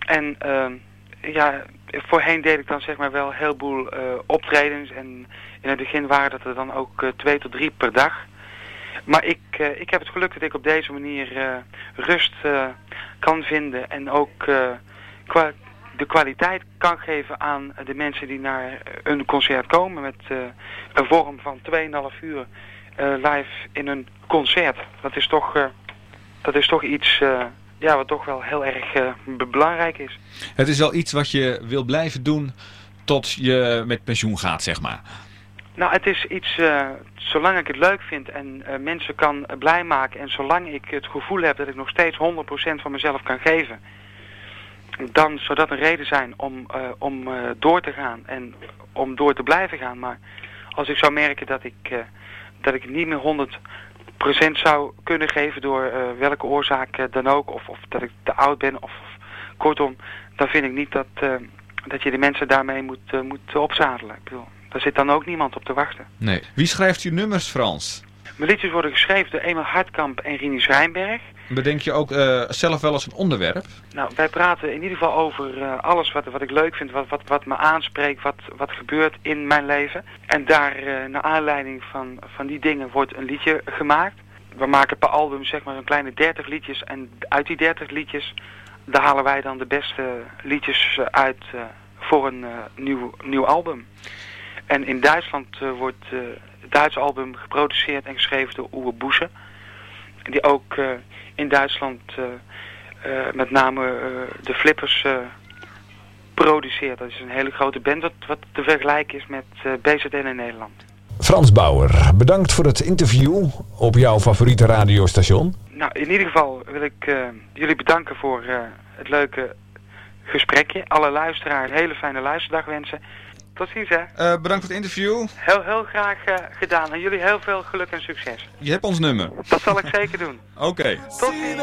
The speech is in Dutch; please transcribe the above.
En voorheen deed ik dan zeg maar wel een heleboel optredens. En in het begin waren dat er dan ook 2 tot 3 per dag. Maar ik heb het geluk dat ik op deze manier rust kan vinden. En ook de kwaliteit kan geven aan de mensen die naar een concert komen. Met een vorm van 2,5 uur live in een concert. Dat is toch iets wat toch wel heel erg belangrijk is. Het is wel iets wat je wil blijven doen tot je met pensioen gaat, zeg maar. Nou, het is iets, zolang ik het leuk vind en mensen kan blij maken en zolang ik het gevoel heb dat ik nog steeds 100% van mezelf kan geven, dan zou dat een reden zijn om door te gaan en om door te blijven gaan. Maar als ik zou merken dat ik niet meer 100% zou kunnen geven door welke oorzaak dan ook, of dat ik te oud ben, of kortom, dan vind ik niet dat je de mensen daarmee moet opzadelen. Ik bedoel, daar zit dan ook niemand op te wachten. Nee. Wie schrijft uw nummers, Frans? Mijn liedjes worden geschreven door Emil Hartkamp en Rini Schrijnberg. Bedenk je ook zelf wel eens een onderwerp? Nou, wij praten in ieder geval over alles wat ik leuk vind, wat me aanspreekt, wat gebeurt in mijn leven. En daar, naar aanleiding van die dingen, wordt een liedje gemaakt. We maken per album zeg maar een kleine 30 liedjes en uit die 30 liedjes, daar halen wij dan de beste liedjes uit voor een nieuw album. En in Duitsland wordt het Duitse album geproduceerd en geschreven door Uwe Busse. Die ook in Duitsland met name de Flippers produceert. Dat is een hele grote band wat te vergelijken is met BZN in Nederland. Frans Bauer, bedankt voor het interview op jouw favoriete radiostation. Nou, in ieder geval wil ik jullie bedanken voor het leuke gesprekje. Alle luisteraars een hele fijne luisterdag wensen. Tot ziens, hè. Bedankt voor het interview. Heel graag gedaan. En jullie heel veel geluk en succes. Je hebt ons nummer. Dat zal ik zeker doen. Oké. Tot ziens.